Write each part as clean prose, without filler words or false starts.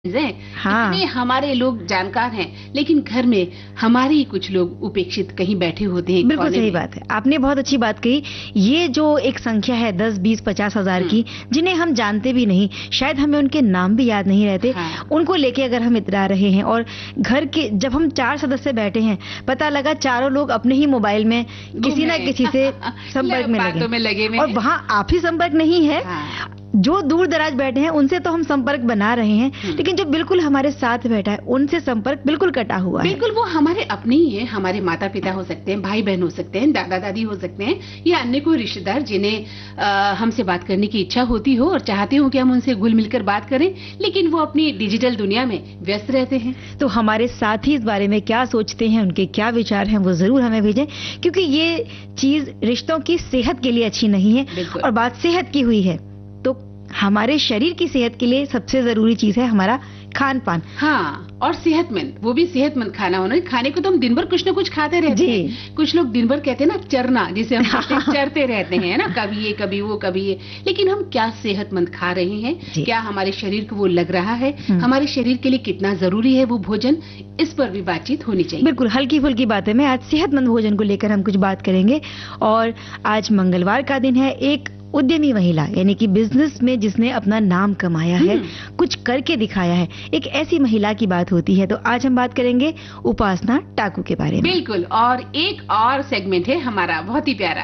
हाँ। इतने हमारे लोग जानकार हैं, लेकिन घर में हमारे ही कुछ लोग उपेक्षित कहीं बैठे होते हैं बिल्कुल कोने सही में। बात है, आपने बहुत अच्छी बात कही। ये जो एक संख्या है 10, 20, 50 हजार की, जिन्हें हम जानते भी नहीं, शायद हमें उनके नाम भी याद नहीं रहते, हाँ। उनको लेके अगर हम इतरा रहे हैं और घर के जब हम 4 सदस्य बैठे हैं, पता लगा चारों लोग अपने ही मोबाइल में किसी ना किसी से संपर्क में बातों में लगे हुए और हैं। वहाँ आप ही संपर्क नहीं है। हाँ। जो दूर दराज बैठे हैं उनसे तो हम संपर्क बना रहे हैं, लेकिन जो बिल्कुल हमारे साथ बैठा है उनसे संपर्क बिल्कुल कटा हुआ है। बिल्कुल, वो हमारे अपने ही हैं, हमारे माता पिता हो सकते हैं, भाई बहन हो सकते हैं, दादा दादी हो सकते हैं, या अन्य कोई रिश्तेदार जिन्हें हमसे बात करने की इच्छा होती हो और चाहते हो कि हम उनसे घुल मिलकर बात करें, लेकिन वो अपनी डिजिटल दुनिया में व्यस्त रहते हैं। तो हमारे साथी इस बारे में क्या सोचते हैं, उनके क्या विचार हैं, वो जरूर हमें भेजें, क्योंकि ये चीज रिश्तों की सेहत के लिए अच्छी नहीं है। बिल्कुल। और बात सेहत की हुई है तो हमारे शरीर की सेहत के लिए सबसे जरूरी चीज है हमारा खान पान। हाँ, और सेहतमंद, वो भी सेहतमंद खाना होना। खाने को तो हम दिन भर कुछ न कुछ खाते रहते हैं। कुछ लोग दिन भर कहते हैं ना चरना, जिसे हम कहते हैं, चरते रहते हैं ना, कभी ये कभी वो कभी ये, लेकिन हम क्या सेहतमंद खा रहे हैं, क्या हमारे शरीर को वो लग रहा है, हमारे शरीर के लिए कितना जरूरी है वो भोजन, इस पर भी बातचीत होनी चाहिए। बिल्कुल हल्की फुल्की बातें में आज सेहतमंद भोजन को लेकर हम कुछ बात करेंगे। और आज मंगलवार का दिन है। एक उद्यमी महिला, यानी कि बिजनेस में जिसने अपना नाम कमाया है, कुछ करके दिखाया है, एक ऐसी महिला की बात होती है। तो आज हम बात करेंगे उपासना टाकू के बारे में। बिल्कुल, और एक और सेगमेंट है हमारा बहुत ही प्यारा,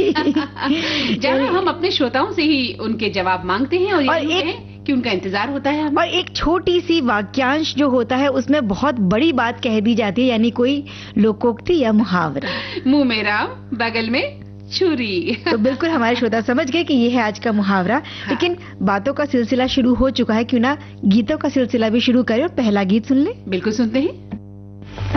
जहाँ हम अपने श्रोताओं से ही उनके जवाब मांगते हैं और एक कि उनका इंतजार होता है हमें। और एक छोटी सी वाक्यांश जो होता है उसमें बहुत बड़ी बात कह दी जाती है, यानी कोई लोकोक्ति या मुहावरा। मुंह में राम, बगल में छुरी। तो बिल्कुल हमारे श्रोता समझ गए कि ये है आज का मुहावरा। लेकिन बातों का सिलसिला शुरू हो चुका है, क्यों ना गीतों का सिलसिला भी शुरू करें और पहला गीत सुन ले। बिल्कुल सुनते हैं।